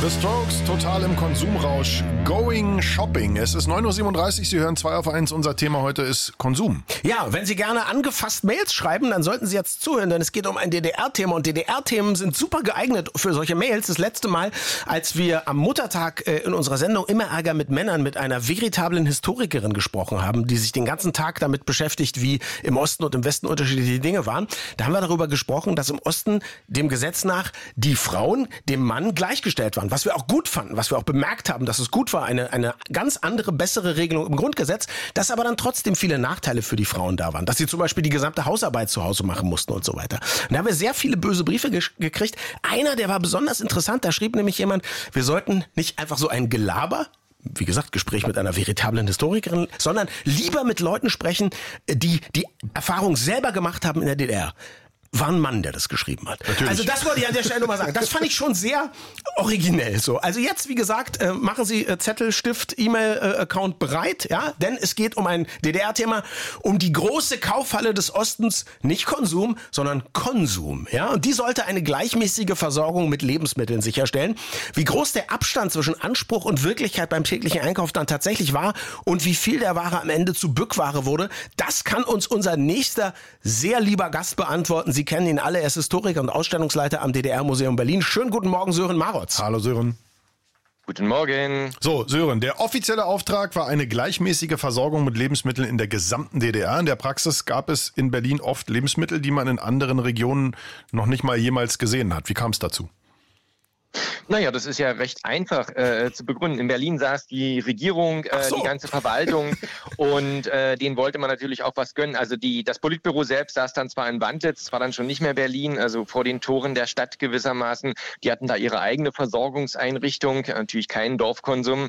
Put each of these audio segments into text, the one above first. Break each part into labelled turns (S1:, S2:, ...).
S1: The Strokes, total im Konsumrausch. Going Shopping. Es ist 9.37 Uhr, Sie hören 2 auf 1. Unser Thema heute ist Konsum.
S2: Ja, wenn Sie gerne angefasst Mails schreiben, dann sollten Sie jetzt zuhören, denn es geht um ein DDR-Thema und DDR-Themen sind super geeignet für solche Mails. Das letzte Mal, als wir am Muttertag in unserer Sendung Immer Ärger mit Männern mit einer veritablen Historikerin gesprochen haben, die sich den ganzen Tag damit beschäftigt, wie im Osten und im Westen unterschiedliche Dinge waren, da haben wir darüber gesprochen, dass im Osten dem Gesetz nach die Frauen dem Mann gleichgestellt waren. Was wir auch gut fanden, was wir auch bemerkt haben, dass es gut war, eine ganz andere, bessere Regelung im Grundgesetz, dass aber dann trotzdem viele Nachteile für die Frauen da waren. Dass sie zum Beispiel die gesamte Hausarbeit zu Hause machen mussten und so weiter. Und da haben wir sehr viele böse Briefe gekriegt. Einer, der war besonders interessant, da schrieb nämlich jemand, wir sollten nicht einfach so ein Gelaber, wie gesagt, Gespräch mit einer veritablen Historikerin, sondern lieber mit Leuten sprechen, die die Erfahrung selber gemacht haben in der DDR. War ein Mann, der das geschrieben hat.
S1: Natürlich.
S2: Also das wollte ich an der Stelle nochmal sagen. Das fand ich schon sehr originell so. Also jetzt, wie gesagt, machen Sie Zettel, Stift, E-Mail-Account bereit, ja, denn es geht um ein DDR-Thema, um die große Kaufhalle des Ostens, nicht Konsum, sondern Konsum, ja, und die sollte eine gleichmäßige Versorgung mit Lebensmitteln sicherstellen. Wie groß der Abstand zwischen Anspruch und Wirklichkeit beim täglichen Einkauf dann tatsächlich war und wie viel der Ware am Ende zu Bückware wurde, das kann uns unser nächster sehr lieber Gast beantworten. Sie kennen ihn alle, er ist Historiker und Ausstellungsleiter am DDR-Museum Berlin. Schönen guten Morgen, Sören Marotz.
S1: Hallo Sören.
S3: Guten Morgen.
S1: So, Sören, der offizielle Auftrag war eine gleichmäßige Versorgung mit Lebensmitteln in der gesamten DDR. In der Praxis gab es in Berlin oft Lebensmittel, die man in anderen Regionen noch nicht mal jemals gesehen hat. Wie kam es dazu?
S3: Naja, das ist ja recht einfach zu begründen. In Berlin saß die Regierung, die ganze Verwaltung und denen wollte man natürlich auch was gönnen. Also das Politbüro selbst saß dann zwar in Wandlitz, war dann schon nicht mehr Berlin, also vor den Toren der Stadt gewissermaßen. Die hatten da ihre eigene Versorgungseinrichtung, natürlich keinen Dorfkonsum,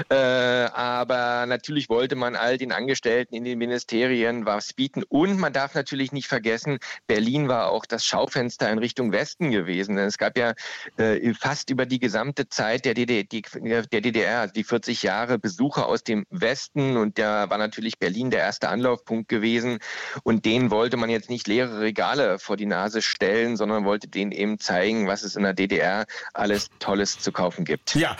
S3: aber natürlich wollte man all den Angestellten in den Ministerien was bieten. Und man darf natürlich nicht vergessen, Berlin war auch das Schaufenster in Richtung Westen gewesen. Es gab ja fast über die gesamte Zeit der DDR, also die 40 Jahre, Besucher aus dem Westen, und da war natürlich Berlin der erste Anlaufpunkt gewesen, und denen wollte man jetzt nicht leere Regale vor die Nase stellen, sondern wollte denen eben zeigen, was es in der DDR alles Tolles zu kaufen gibt.
S2: Ja,